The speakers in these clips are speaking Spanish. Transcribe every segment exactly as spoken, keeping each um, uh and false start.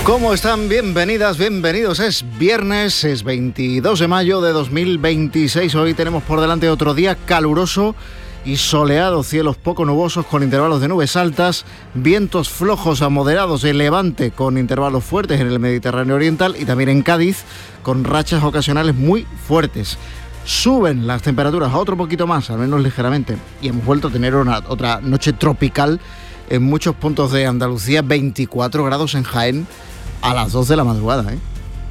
¿Cómo están? Bienvenidas, bienvenidos. Es viernes, es veintidós de mayo de dos mil veintiséis. Hoy tenemos por delante otro día caluroso y soleado, cielos poco nubosos con intervalos de nubes altas, vientos flojos a moderados de levante con intervalos fuertes en el Mediterráneo oriental y también en Cádiz con rachas ocasionales muy fuertes. Suben las temperaturas a otro poquito más, al menos ligeramente, y hemos vuelto a tener una, otra noche tropical en muchos puntos de Andalucía, veinticuatro grados en Jaén a las dos de la madrugada, ¿eh?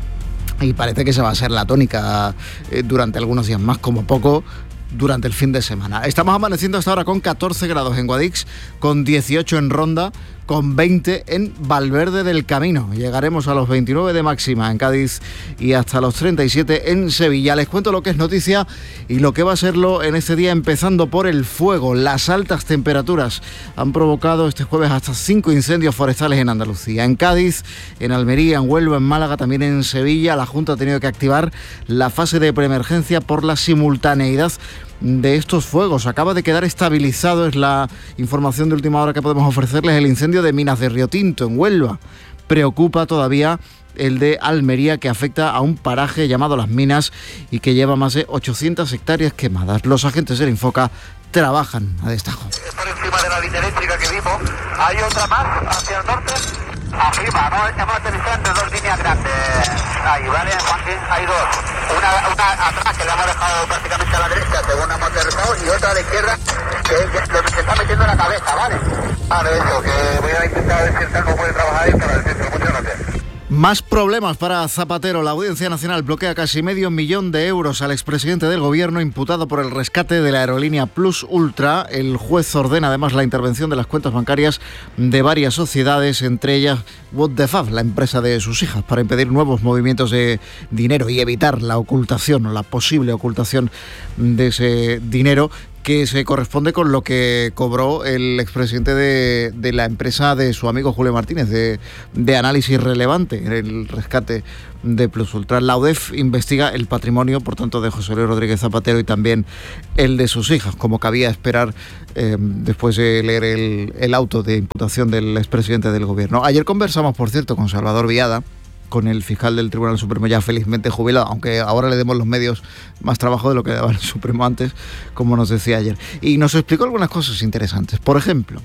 Y parece que se va a ser la tónica eh, durante algunos días más, como poco durante el fin de semana. Estamos amaneciendo hasta ahora con catorce grados en Guadix, con dieciocho en Ronda, con veinte en Valverde del Camino. Llegaremos a los veintinueve de máxima en Cádiz y hasta los treinta y siete en Sevilla. Les cuento lo que es noticia y lo que va a serlo en este día, empezando por el fuego. Las altas temperaturas han provocado este jueves hasta cinco incendios forestales en Andalucía. En Cádiz, en Almería, en Huelva, en Málaga, también en Sevilla. La Junta ha tenido que activar la fase de preemergencia por la simultaneidad de estos fuegos. Acaba de quedar estabilizado, es la información de última hora que podemos ofrecerles, el incendio de Minas de Río Tinto en Huelva. Preocupa todavía el de Almería, que afecta a un paraje llamado Las Minas y que lleva más de ochocientas hectáreas quemadas. Los agentes del Infoca trabajan a destajo. Por encima de la línea eléctrica que vimos, hay otra más hacia el norte. Arriba, ¿no? Hemos aterrizado entre dos líneas grandes. Ahí, ¿vale, Juanquín? Hay dos. Una, una atrás que la hemos dejado prácticamente a la derecha, según hemos aterrizado, y otra a la izquierda, que es lo que se está metiendo en la cabeza, ¿vale? Vale, eso, que voy a intentar ver si el salvo puede trabajar ahí para decirlo. Muchas gracias. Más problemas para Zapatero. La Audiencia Nacional bloquea casi medio millón de euros al expresidente del Gobierno imputado por el rescate de la aerolínea Plus Ultra. El juez ordena además la intervención de las cuentas bancarias de varias sociedades, entre ellas What the Fab, la empresa de sus hijas, para impedir nuevos movimientos de dinero y evitar la ocultación o la posible ocultación de ese dinero, que se corresponde con lo que cobró el expresidente de, de la empresa de su amigo Julio Martínez, de, de Análisis Relevante, el rescate de Plus Ultra. La U D E F investiga el patrimonio, por tanto, de José Luis Rodríguez Zapatero y también el de sus hijas, como cabía esperar eh, después de leer el, el auto de imputación del expresidente del Gobierno. Ayer conversamos, por cierto, con Salvador Viada, con el fiscal del Tribunal Supremo ya felizmente jubilado, aunque ahora le demos los medios más trabajo de lo que daba el Supremo antes, como nos decía ayer. Y nos explicó algunas cosas interesantes. Por ejemplo,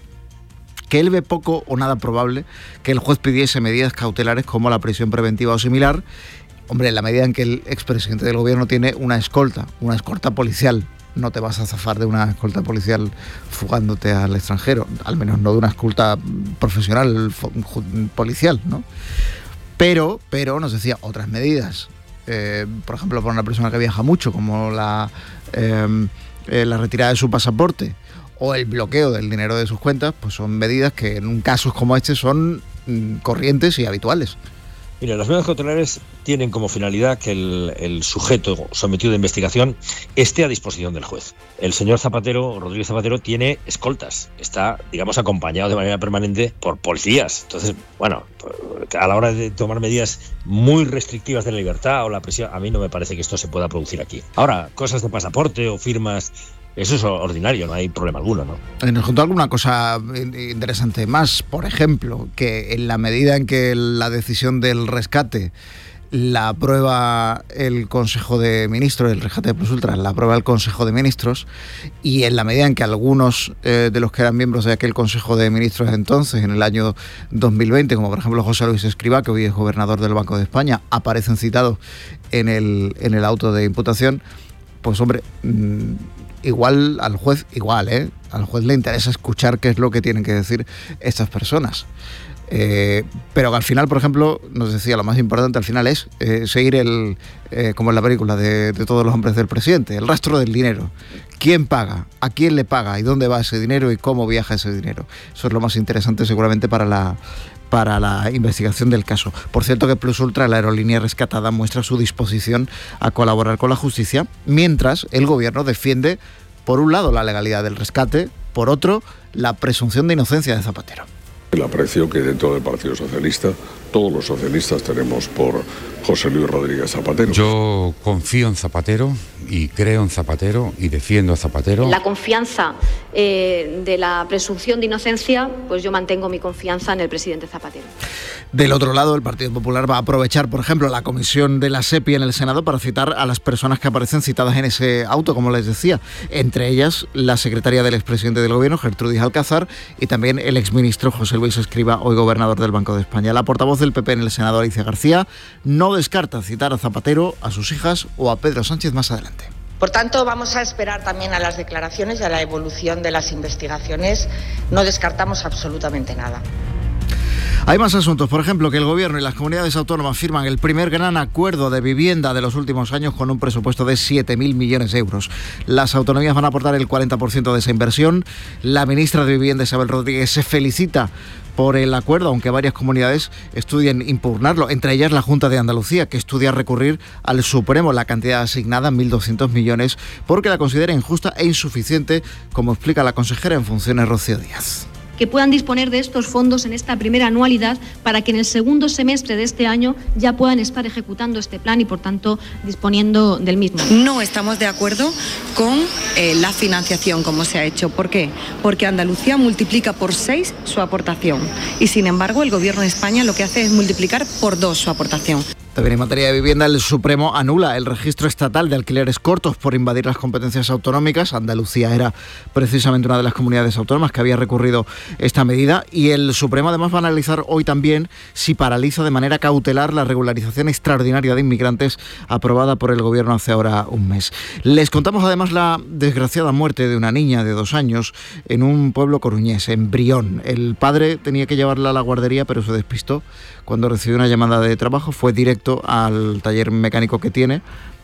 que él ve poco o nada probable que el juez pidiese medidas cautelares como la prisión preventiva o similar, hombre, en la medida en que el expresidente del Gobierno tiene una escolta, una escolta policial. No te vas a zafar de una escolta policial fugándote al extranjero, al menos no de una escolta profesional policial, ¿no? Pero, pero nos decía otras medidas, eh, por ejemplo, para una persona que viaja mucho, como la, eh, eh, la retirada de su pasaporte o el bloqueo del dinero de sus cuentas, pues son medidas que en casos como este son mm, corrientes y habituales. Mira, las medidas cautelares tienen como finalidad que el, el sujeto sometido a investigación esté a disposición del juez. El señor Zapatero, Rodríguez Zapatero, tiene escoltas, está, digamos, acompañado de manera permanente por policías. Entonces, bueno, a la hora de tomar medidas muy restrictivas de la libertad o la prisión, a mí no me parece que esto se pueda producir aquí. Ahora, cosas de pasaporte o firmas, eso es ordinario, no hay problema alguno, ¿no? Nos contó alguna cosa interesante más, por ejemplo, que en la medida en que la decisión del rescate la aprueba el Consejo de Ministros, el rescate de Plus Ultra la aprueba el Consejo de Ministros, y en la medida en que algunos eh, de los que eran miembros de aquel Consejo de Ministros entonces, en el año dos mil veinte, como por ejemplo José Luis Escrivá, que hoy es gobernador del Banco de España, aparecen citados en el, en el auto de imputación, pues hombre, mmm, igual al juez, igual, ¿eh? Al juez le interesa escuchar qué es lo que tienen que decir estas personas. Eh, pero que al final, por ejemplo, nos decía, lo más importante al final es eh, seguir el, eh, como en la película de, de Todos los hombres del presidente, el rastro del dinero. ¿Quién paga? ¿A quién le paga? ¿Y dónde va ese dinero? ¿Y cómo viaja ese dinero? Eso es lo más interesante seguramente para la, para la investigación del caso. Por cierto que Plus Ultra, la aerolínea rescatada, muestra su disposición a colaborar con la justicia, mientras el Gobierno defiende, por un lado, la legalidad del rescate, por otro, la presunción de inocencia de Zapatero. El aprecio que dentro del Partido Socialista todos los socialistas tenemos por José Luis Rodríguez Zapatero. Yo confío en Zapatero y creo en Zapatero y defiendo a Zapatero. La confianza eh, de la presunción de inocencia, pues yo mantengo mi confianza en el presidente Zapatero. Del otro lado, el Partido Popular va a aprovechar, por ejemplo, la comisión de la SEPI en el Senado para citar a las personas que aparecen citadas en ese auto, como les decía. Entre ellas, la secretaria del expresidente del Gobierno, Gertrudis Alcázar, y también el exministro José Luis Escrivá, hoy gobernador del Banco de España. La portavoz del P P en el Senado, Alicia García, no descarta citar a Zapatero, a sus hijas o a Pedro Sánchez más adelante. Por tanto, vamos a esperar también a las declaraciones y a la evolución de las investigaciones. No descartamos absolutamente nada. Hay más asuntos, por ejemplo, que el Gobierno y las comunidades autónomas firman el primer gran acuerdo de vivienda de los últimos años con un presupuesto de siete mil millones de euros. Las autonomías van a aportar el cuarenta por ciento de esa inversión. La ministra de Vivienda, Isabel Rodríguez, se felicita por el acuerdo, aunque varias comunidades estudian impugnarlo, entre ellas la Junta de Andalucía, que estudia recurrir al Supremo la cantidad asignada, mil doscientos millones, porque la considera injusta e insuficiente, como explica la consejera en funciones, Rocío Díaz. Que puedan disponer de estos fondos en esta primera anualidad para que en el segundo semestre de este año ya puedan estar ejecutando este plan y, por tanto, disponiendo del mismo. No estamos de acuerdo con eh, la financiación como se ha hecho. ¿Por qué? Porque Andalucía multiplica por seis su aportación y, sin embargo, el Gobierno de España lo que hace es multiplicar por dos su aportación. También en materia de vivienda, el Supremo anula el registro estatal de alquileres cortos por invadir las competencias autonómicas. Andalucía era precisamente una de las comunidades autónomas que había recurrido esta medida, y el Supremo además va a analizar hoy también si paraliza de manera cautelar la regularización extraordinaria de inmigrantes aprobada por el Gobierno hace ahora un mes. Les contamos además la desgraciada muerte de una niña de dos años en un pueblo coruñés, en Brión. El padre tenía que llevarla a la guardería, pero se despistó. Cuando recibió una llamada de trabajo, fue directo al taller mecánico que tiene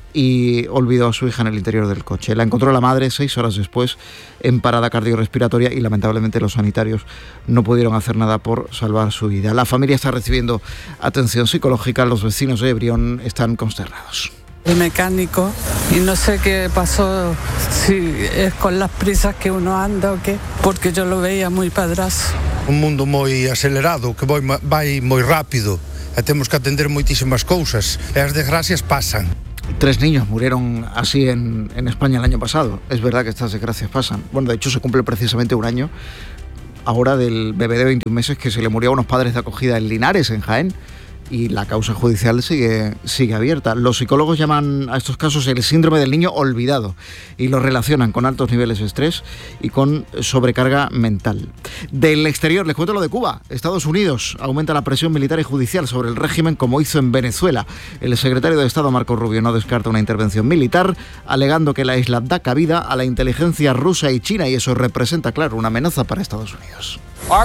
y olvidó a su hija en el interior del coche. La encontró la madre seis horas después en parada cardiorrespiratoria y lamentablemente los sanitarios no pudieron hacer nada por salvar su vida. La familia está recibiendo atención psicológica, los vecinos de Brión están consternados. El mecánico, y no sé qué pasó, si es con las prisas que uno anda o qué, porque yo lo veía muy padrazo. Un mundo moi acelerado, que vai, vai moi rápido, e temos que atender moitísimas cousas, e as desgracias pasan. Tres niños murieron así en, en España el año pasado. Es verdad que estas desgracias pasan. Bueno, de hecho se cumple precisamente un año ahora del bebé de veintiún meses que se le murió a unos padres de acogida en Linares, en Jaén, y la causa judicial sigue, sigue abierta. Los psicólogos llaman a estos casos el síndrome del niño olvidado y lo relacionan con altos niveles de estrés y con sobrecarga mental. Del exterior, les cuento lo de Cuba. Estados Unidos aumenta la presión militar y judicial sobre el régimen, como hizo en Venezuela. El secretario de Estado, Marco Rubio, no descarta una intervención militar, alegando que la isla da cabida a la inteligencia rusa y china, y eso representa, claro, una amenaza para Estados Unidos.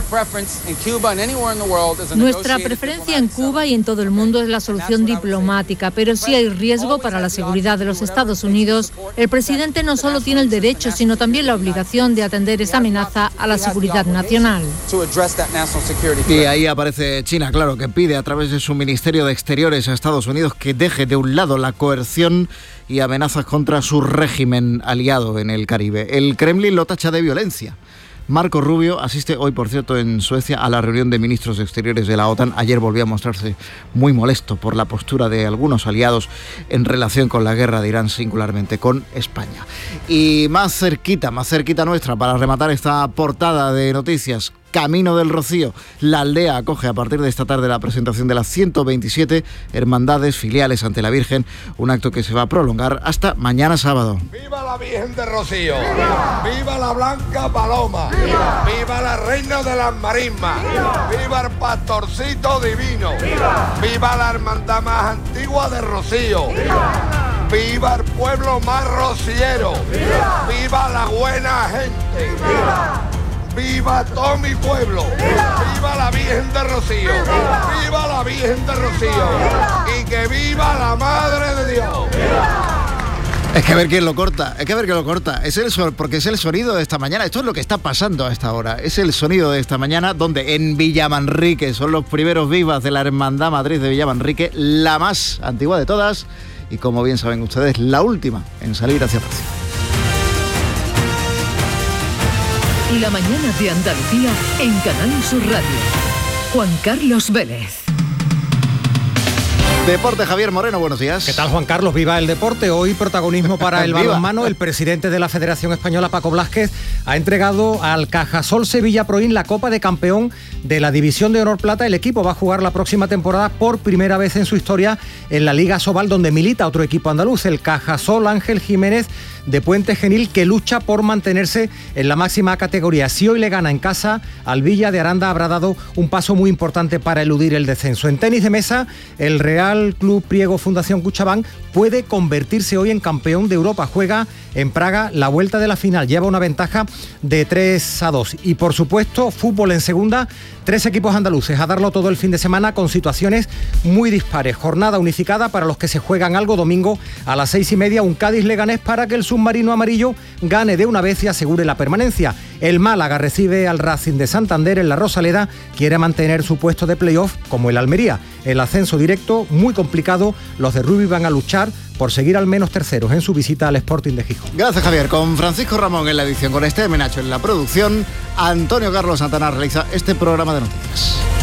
Nuestra preferencia en Cuba y en todo el mundo es la solución diplomática, pero si hay riesgo para la seguridad de los Estados Unidos, el presidente no solo tiene el derecho, sino también la obligación de atender esa amenaza a la seguridad nacional. Y ahí aparece China, claro, que pide a través de su Ministerio de Exteriores a Estados Unidos que deje de un lado la coerción y amenazas contra su régimen aliado en el Caribe. El Kremlin lo tacha de violencia. Marco Rubio asiste hoy, por cierto, en Suecia a la reunión de ministros exteriores de la OTAN. Ayer volvió a mostrarse muy molesto por la postura de algunos aliados en relación con la guerra de Irán, singularmente con España. Y más cerquita, más cerquita nuestra, para rematar esta portada de noticias, Camino del Rocío. La aldea acoge a partir de esta tarde la presentación de las ciento veintisiete hermandades filiales ante la Virgen, un acto que se va a prolongar hasta mañana sábado. ¡Viva la Virgen de Rocío! ¡Viva, ¡Viva la Blanca Paloma! ¡Viva, ¡Viva la Reina de las Marismas! ¡Viva, ¡Viva el Pastorcito Divino! ¡Viva, ¡Viva la hermandad más antigua de Rocío! ¡Viva! ¡Viva el pueblo más rociero! ¡Viva, ¡Viva la buena gente! ¡Viva! ¡Viva todo mi pueblo! ¡Viva, ¡Viva la Virgen de Rocío! ¡Viva, ¡Viva la Virgen de Rocío! ¡Viva! ¡Y que viva la Madre de Dios! ¡Viva! Es que a ver quién lo corta, es que a ver quién lo corta. Es el so- porque es el sonido de esta mañana. Esto es lo que está pasando a esta hora. Es el sonido de esta mañana, donde en Villamanrique son los primeros vivas de la Hermandad Matriz de Villamanrique, la más antigua de todas y, como bien saben ustedes, la última en salir hacia Rocío. La mañana de Andalucía en Canal Sur Radio. Juan Carlos Vélez. Deporte, Javier Moreno, buenos días. ¿Qué tal, Juan Carlos? Viva el deporte. Hoy protagonismo para el Viva. balonmano. El presidente de la Federación Española, Paco Blázquez, ha entregado al Cajasol Sevilla Proin la Copa de Campeón de la División de Honor Plata. El equipo va a jugar la próxima temporada por primera vez en su historia en la Liga Sobal, donde milita otro equipo andaluz, el Cajasol Ángel Jiménez de Puente Genil, que lucha por mantenerse en la máxima categoría. Si hoy le gana en casa al Villa de Aranda, habrá dado un paso muy importante para eludir el descenso. En tenis de mesa, el Real Club Priego Fundación Cuchabán puede convertirse hoy en campeón de Europa. Juega en Praga la vuelta de la final, lleva una ventaja de tres a dos. Y por supuesto, fútbol en segunda, tres equipos andaluces a darlo todo el fin de semana con situaciones muy dispares. Jornada unificada para los que se juegan algo. Domingo a las seis y media, un Cádiz-Leganés para que el submarino amarillo gane de una vez y asegure la permanencia. El Málaga recibe al Racing de Santander en la Rosaleda, quiere mantener su puesto de playoff como el Almería. El ascenso directo muy complicado, los de Rubí van a luchar por seguir al menos terceros en su visita al Sporting de Gijón. Gracias, Javier. Con Francisco Ramón en la edición, con Esther Menacho en la producción, Antonio Carlos Santana realiza este programa de noticias.